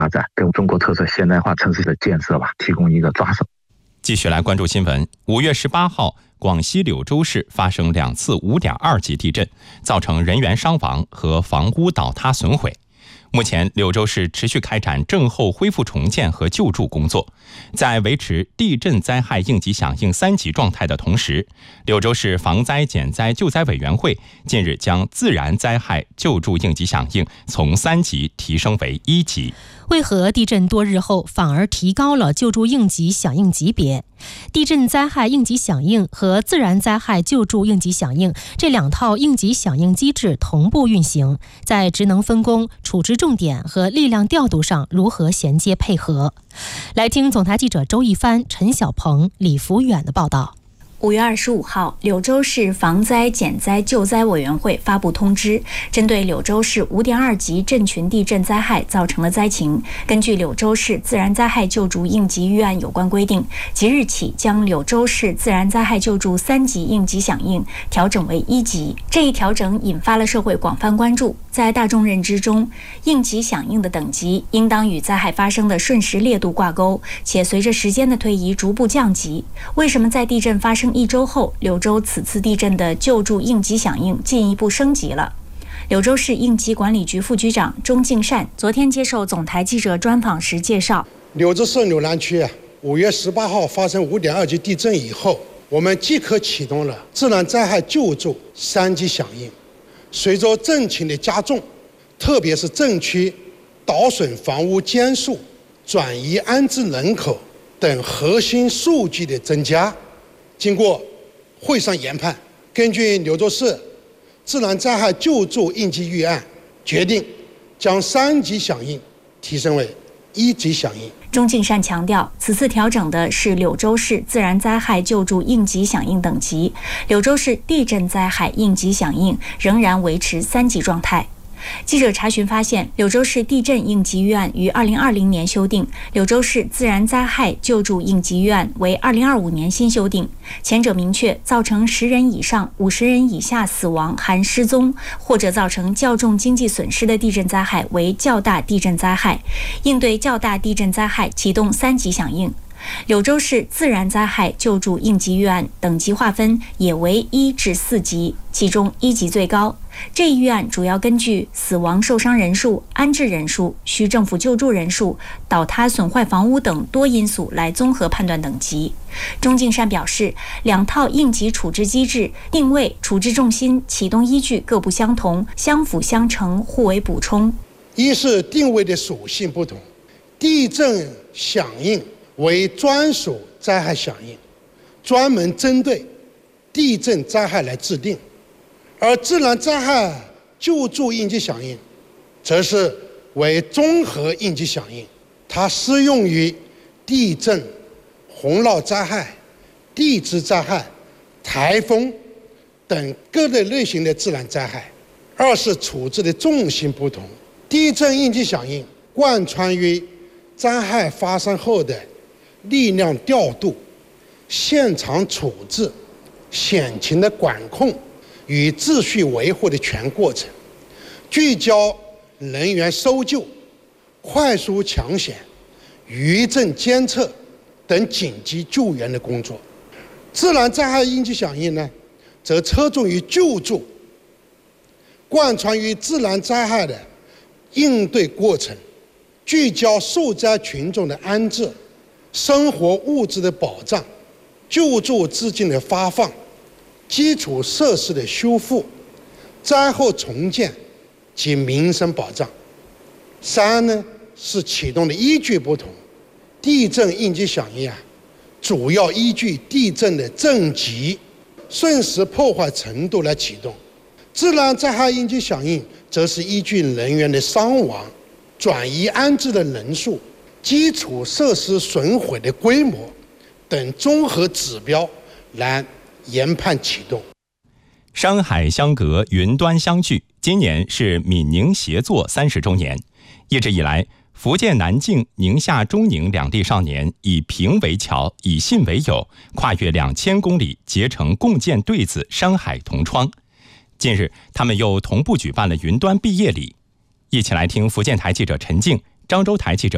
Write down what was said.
发展，跟中国特色现代化城市的建设吧提供一个抓手。 继续来关注新闻。5月18号，广西柳州市发生2次5.2级地震，造成人员伤亡和房屋倒塌损毁。目前，柳州市持续开展震后恢复重建和救助工作。在维持地震灾害应急响应3级状态的同时，柳州市防灾减灾救灾委员会近日将自然灾害救助应急响应从3级提升为1级。 为何地震多日后反而提高了救助应急响应级别？地震灾害应急响应和自然灾害救助应急响应这2套应急响应机制同步运行，在职能分工、处置重点和力量调度上如何衔接配合？来听总台记者周一帆、陈小鹏、李福远的报道。 5月25号，柳州市防灾减灾救灾委员会发布通知，针对柳州市5.2级震群地震灾害造成的灾情，根据柳州市自然灾害救助应急预案有关规定，即日起将柳州市自然灾害救助3级应急响应调整为1级。这一调整引发了社会广泛关注。在大众认知中，应急响应的等级应当与灾害发生的瞬时烈度挂钩，且随着时间的推移逐步降级。为什么在地震发生1周后，柳州此次地震的救助应急响应进一步升级了？柳州市应急管理局副局长钟敬善昨天接受总台记者专访时介绍， 柳州市柳南区5月18号发生5.2级地震以后，我们即刻启动了自然灾害救助3级响应。随着震情的加重，特别是震区倒损房屋间数、转移安置人口等核心数据的增加，经过会上研判，根据柳州市自然灾害救助应急预案，决定将3级响应提升为1级响应。 钟敬善强调，此次调整的是柳州市自然灾害救助应急响应等级，柳州市地震灾害应急响应仍然维持3级状态。记者查询发现，柳州市地震应急预案于2020年修订，柳州市自然灾害救助应急预案为2025年新修订。前者明确，造成10人以上50人以下死亡含失踪，或者造成较重经济损失的地震灾害为较大地震灾害，应对较大地震灾害启动3级响应。柳州市自然灾害救助应急预案等级划分也为1至4级，其中1级最高。这一预案主要根据死亡受伤人数、安置人数、需政府救助人数、倒塌损坏房屋等多因素来综合判断等级。钟敬善表示，2套应急处置机制定位、处置重心、启动依据各不相同，相辅相成，互为补充。 一是定位的属性不同，地震响应为专属灾害响应，专门针对地震灾害来制定；而自然灾害救助应急响应则是为综合应急响应，它适用于地震、洪涝灾害、地质灾害、台风等各类型的自然灾害。二是处置的重心不同，地震应急响应贯穿于灾害发生后的力量调度、现场处置、险情的管控与秩序维护的全过程，聚焦人员搜救、快速抢险、余震监测等紧急救援的工作。自然灾害应急响应呢，则侧重于救助，贯穿于自然灾害的应对过程，聚焦受灾群众的安置、生活物资的保障、救助资金的发放、基础设施的修复、灾后重建及民生保障。3呢是启动的依据不同，地震应急响应主要依据地震的震级、瞬时破坏程度来启动；自然灾害应急响应则是依据人员的伤亡、转移安置的人数、基础设施损毁的规模等综合指标来研判启动。 山海相隔，云端相聚，今年是闽宁协作30周年。一直以来，福建南靖、宁夏中宁两地少年以平为桥，以信为友，跨越2000公里，结成共建对子山海同窗。近日，他们又同步举办了云端毕业礼。一起来听福建台记者陈静、漳州台记者